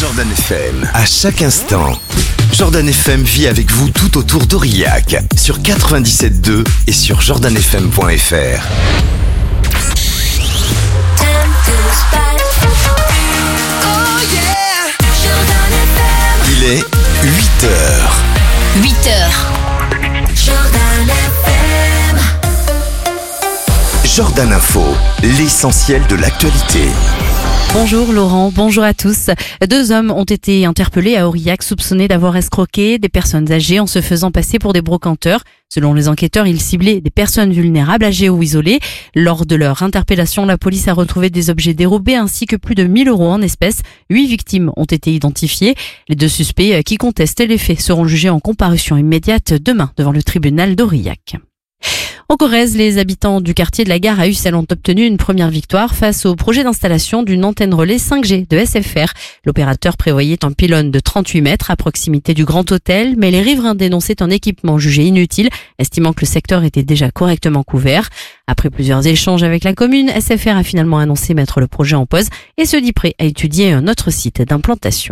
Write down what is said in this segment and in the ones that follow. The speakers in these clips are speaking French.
Jordan FM, à chaque instant. Jordan FM vit avec vous tout autour d'Aurillac, sur 97.2 et sur jordanfm.fr. Il est 8h. 8h. Jordan Info, l'essentiel de l'actualité. Bonjour Laurent, bonjour à tous. 2 hommes ont été interpellés à Aurillac soupçonnés d'avoir escroqué des personnes âgées en se faisant passer pour des brocanteurs. Selon les enquêteurs, ils ciblaient des personnes vulnérables, âgées ou isolées. Lors de leur interpellation, la police a retrouvé des objets dérobés ainsi que plus de 1 000 € en espèces. 8 victimes ont été identifiées. Les 2 suspects qui contestent les faits seront jugés en comparution immédiate demain devant le tribunal d'Aurillac. En Corrèze, les habitants du quartier de la Gare à Ussel ont obtenu une première victoire face au projet d'installation d'une antenne relais 5G de SFR. L'opérateur prévoyait un pylône de 38 mètres à proximité du Grand Hôtel, mais les riverains dénonçaient un équipement jugé inutile, estimant que le secteur était déjà correctement couvert. Après plusieurs échanges avec la commune, SFR a finalement annoncé mettre le projet en pause et se dit prêt à étudier un autre site d'implantation.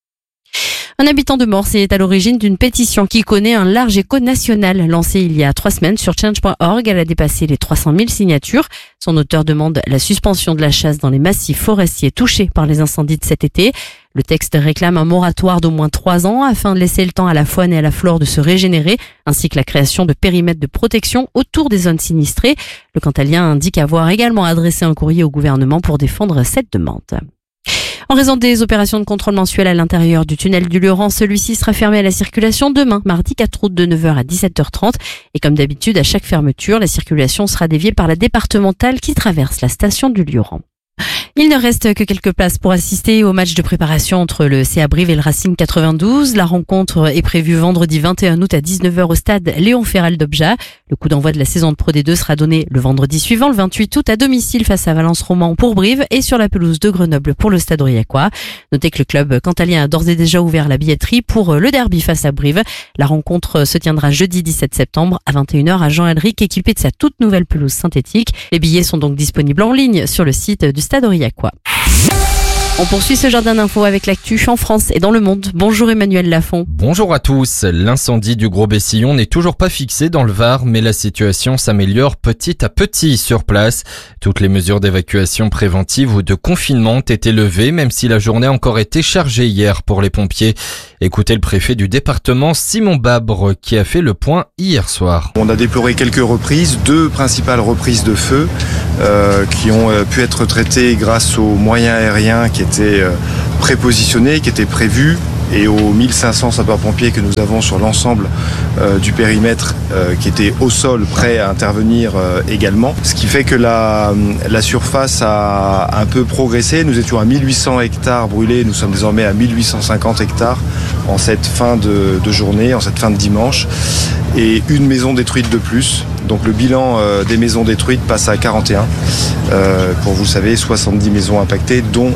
Un habitant de Morse est à l'origine d'une pétition qui connaît un large écho national. Lancée il y a 3 semaines sur change.org, elle a dépassé les 300 000 signatures. Son auteur demande la suspension de la chasse dans les massifs forestiers touchés par les incendies de cet été. Le texte réclame un moratoire d'au moins 3 ans afin de laisser le temps à la faune et à la flore de se régénérer, ainsi que la création de périmètres de protection autour des zones sinistrées. Le Cantalien indique avoir également adressé un courrier au gouvernement pour défendre cette demande. En raison des opérations de contrôle mensuelles à l'intérieur du tunnel du Lioran, celui-ci sera fermé à la circulation demain, mardi 4 août de 9h à 17h30. Et comme d'habitude, à chaque fermeture, la circulation sera déviée par la départementale qui traverse la station du Lioran. Il ne reste que quelques places pour assister au match de préparation entre le CA Brive et le Racing 92. La rencontre est prévue vendredi 21 août à 19h au stade Léon Ferral d'Obja. Le coup d'envoi de la saison de Pro D2 sera donné le vendredi suivant, le 28 août, à domicile face à Valence-Roman pour Brive et sur la pelouse de Grenoble pour le stade aurillacois. Notez que le club cantalien a d'ores et déjà ouvert la billetterie pour le derby face à Brive. La rencontre se tiendra jeudi 17 septembre à 21h à Jean-Alric, équipé de sa toute nouvelle pelouse synthétique. Les billets sont donc disponibles en ligne sur le site du stade aurillacois. On poursuit ce Jordan Info avec l'actu en France et dans le monde. Bonjour Emmanuel Lafont. Bonjour à tous. L'incendie du Gros Bessillon n'est toujours pas fixé dans le Var, mais la situation s'améliore petit à petit sur place. Toutes les mesures d'évacuation préventive ou de confinement ont été levées, même si la journée a encore été chargée hier pour les pompiers. Écoutez le préfet du département, Simon Babre, qui a fait le point hier soir. On a déploré quelques reprises, 2 principales reprises de feu qui ont pu être traitées grâce aux moyens aériens qui étaient prépositionnés, qui étaient prévus, et aux 1500 sapeurs-pompiers que nous avons sur l'ensemble du périmètre qui étaient au sol, prêts à intervenir également. Ce qui fait que la surface a un peu progressé. Nous étions à 1800 hectares brûlés, nous sommes désormais à 1850 hectares en cette fin de journée, en cette fin de dimanche. Et une maison détruite de plus. Donc le bilan des maisons détruites passe à 41. Pour vous le savez, 70 maisons impactées, dont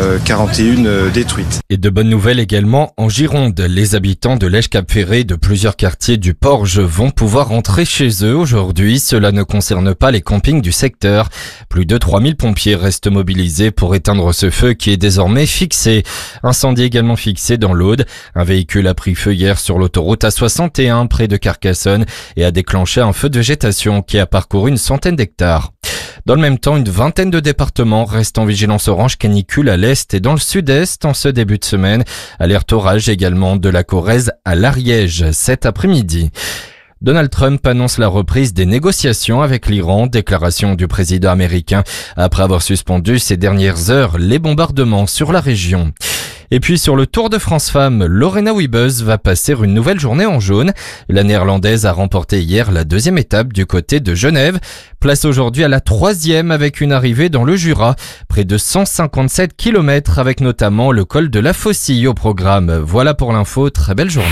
41 détruites. Et de bonnes nouvelles également en Gironde. Les habitants de Lège-Cap-Ferré de plusieurs quartiers du Porge vont pouvoir rentrer chez eux aujourd'hui. Cela ne concerne pas les campings du secteur. Plus de 3000 pompiers restent mobilisés pour éteindre ce feu qui est désormais fixé. Incendie également fixé dans l'Aude. Un véhicule a pris feu hier sur l'autoroute A61 près de Carcassonne et a déclenché un feu de végétation qui a parcouru une centaine d'hectares. Dans le même temps, une vingtaine de départements restent en vigilance orange canicule à l'est et dans le sud-est en ce début de semaine. Alerte orage également de la Corrèze à l'Ariège cet après-midi. Donald Trump annonce la reprise des négociations avec l'Iran, déclaration du président américain après avoir suspendu ces dernières heures les bombardements sur la région. Et puis sur le Tour de France Femmes, Lorena Wiebes va passer une nouvelle journée en jaune. La Néerlandaise a remporté hier la 2e étape du côté de Genève. Place aujourd'hui à la 3e avec une arrivée dans le Jura. Près de 157 km avec notamment le col de la Faucille au programme. Voilà pour l'info, très belle journée.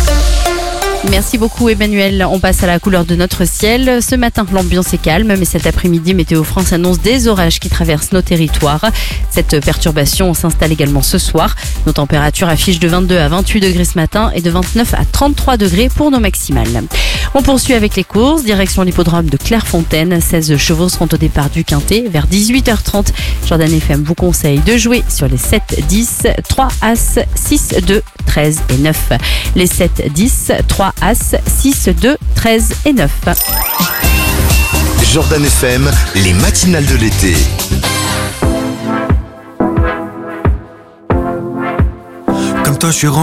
Merci beaucoup Emmanuel. On passe à la couleur de notre ciel. Ce matin, l'ambiance est calme, mais cet après-midi, Météo France annonce des orages qui traversent nos territoires. Cette perturbation s'installe également ce soir. Nos températures affichent de 22 à 28 degrés ce matin et de 29 à 33 degrés pour nos maximales. On poursuit avec les courses. Direction l'hippodrome de Clairefontaine. 16 chevaux seront au départ du Quintet vers 18h30. Jordan FM vous conseille de jouer sur les 7, 10, 3 As, 6, 2, 13 et 9. Les 7, 10, 3 As, 6, 2, 13 et 9. Jordan FM, les matinales de l'été. Comme toi, je suis